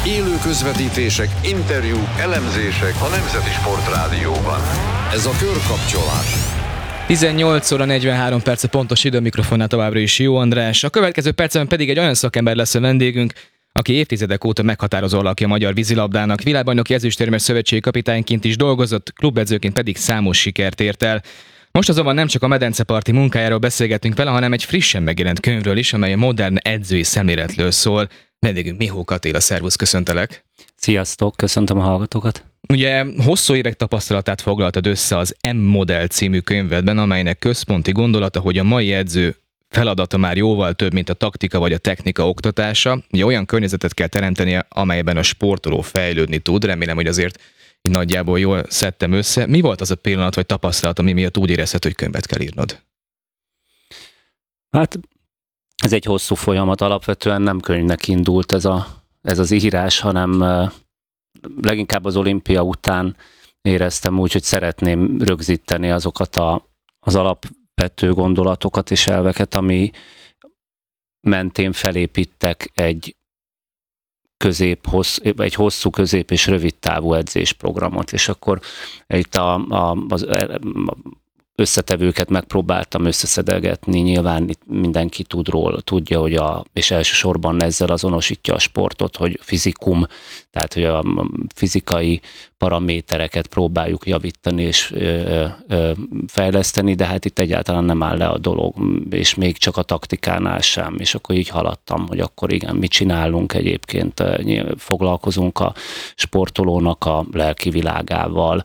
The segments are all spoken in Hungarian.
Élő közvetítések, interjúk, elemzések a Nemzeti Sportrádióban. Ez a Körkapcsolás. 18 óra 43 perc a pontos idő, mikrofonnál továbbra is Jó András. A következő percben pedig egy olyan szakember lesz a vendégünk, aki évtizedek óta meghatározó alakja a magyar vízilabdának, világbajnoki ezüstérmes szövetségi kapitányként is dolgozott, klubedzőként pedig számos sikert ért el. Most azonban nem csak a medenceparti munkájáról beszélgetünk vele, hanem egy frissen megjelent könyvről is, amely a modern edzői szemléletről szól. Vendégünk Mihók Attila, szervusz, köszöntelek! Sziasztok, köszöntöm a hallgatókat! Ugye hosszú évek tapasztalatát foglaltad össze az M-modell című könyvedben, amelynek központi gondolata, hogy a mai edző feladata már jóval több, mint a taktika vagy a technika oktatása. Ugye olyan környezetet kell teremtenie, amelyben a sportoló fejlődni tud. Remélem, hogy azért nagyjából jól szedtem össze. Mi volt az a pillanat vagy tapasztalat, ami miatt úgy érezted, hogy könyvet kell írnod? Hát ez egy hosszú folyamat, alapvetően nem könyvnek indult ez az írás, hanem leginkább az olimpia után éreztem úgy, hogy szeretném rögzíteni azokat az alapvető gondolatokat és elveket, ami mentén felépítek egy hosszú, közép és rövid távú edzésprogramot, és akkor itt az összetevőket megpróbáltam összeszedelgetni, nyilván itt mindenki tudja, hogy és elsősorban ezzel azonosítja a sportot, hogy fizikum, tehát hogy a fizikai paramétereket próbáljuk javítani és fejleszteni, de hát itt egyáltalán nem áll le a dolog, és még csak a taktikánál sem, és akkor így haladtam, hogy akkor igen, mit csinálunk egyébként, foglalkozunk a sportolónak a lelki világával,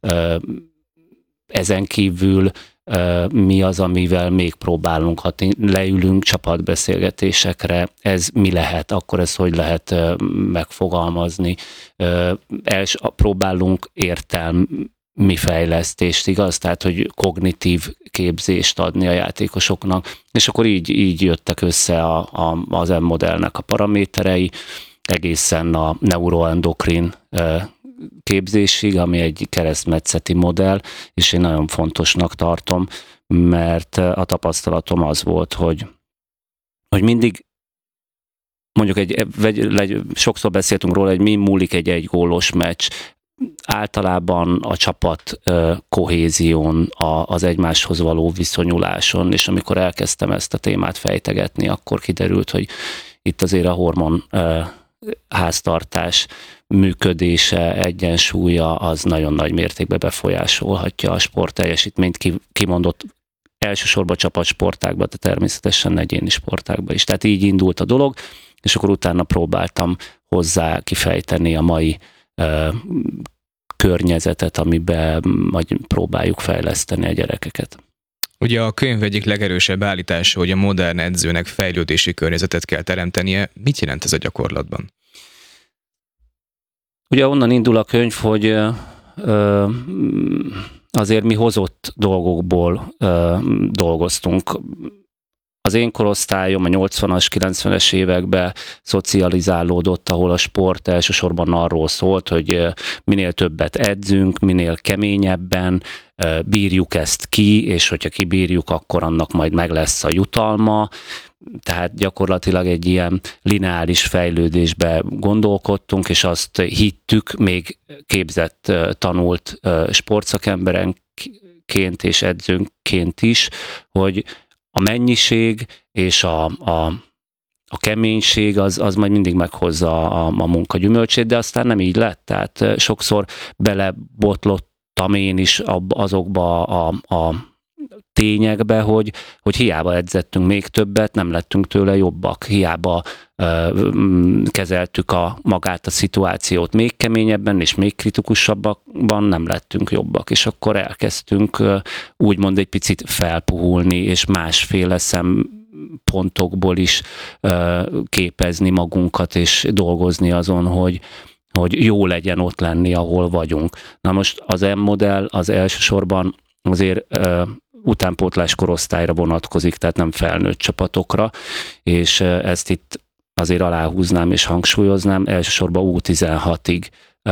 ezen kívül mi az, amivel még próbálunk, ha leülünk csapatbeszélgetésekre, ez mi lehet, akkor ezt hogy lehet megfogalmazni. Próbálunk értelmi fejlesztést, igaz? Tehát, hogy kognitív képzést adni a játékosoknak, és akkor így jöttek össze az M-modellnek a paraméterei, egészen a neuroendokrin képzésig, ami egy keresztmetszeti modell, és én nagyon fontosnak tartom, mert a tapasztalatom az volt, hogy mindig mondjuk sokszor beszéltünk róla, hogy mi múlik egy gólos meccs, általában a csapat kohézión, az egymáshoz való viszonyuláson, és amikor elkezdtem ezt a témát fejtegetni, akkor kiderült, hogy itt azért a hormon háztartás működése, egyensúlya az nagyon nagy mértékben befolyásolhatja a sport teljesítményt, kimondott elsősorban csapatsportákban, de természetesen egyéni sportákban is. Tehát így indult a dolog, és akkor utána próbáltam hozzá kifejteni a mai környezetet, amiben majd próbáljuk fejleszteni a gyerekeket. Ugye a könyv egyik legerősebb állítása, hogy a modern edzőnek fejlődési környezetet kell teremtenie. Mit jelent ez a gyakorlatban? Ugye onnan indul a könyv, hogy azért mi hozott dolgokból dolgoztunk. Az én korosztályom a 80-as, 90-es években szocializálódott, ahol a sport elsősorban arról szólt, hogy minél többet edzünk, minél keményebben, bírjuk ezt ki, és hogyha kibírjuk, akkor annak majd meg lesz a jutalma. Tehát gyakorlatilag egy ilyen lineáris fejlődésbe gondolkodtunk, és azt hittük, még képzett, tanult sportszakemberenként és edzőnként is, hogy a mennyiség és a keménység az majd mindig meghozza a munka gyümölcsét, de aztán nem így lett. Tehát sokszor belebotlottam én is azokba a tényekbe, hogy hiába edzettünk még többet, nem lettünk tőle jobbak, hiába kezeltük magát a szituációt még keményebben és még kritikusabban, nem lettünk jobbak, és akkor elkezdtünk úgymond egy picit felpuhulni, és másféle szempontokból is képezni magunkat, és dolgozni azon, hogy jó legyen ott lenni, ahol vagyunk. Na most az M-modell az elsősorban azért utánpótlás korosztályra vonatkozik, tehát nem felnőtt csapatokra, és ezt itt azért aláhúznám és hangsúlyoznám, elsősorban U16-ig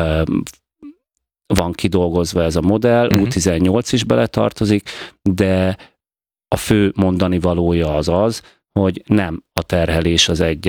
van kidolgozva ez a modell, U18 is beletartozik, de a fő mondani valója az, hogy nem a terhelés az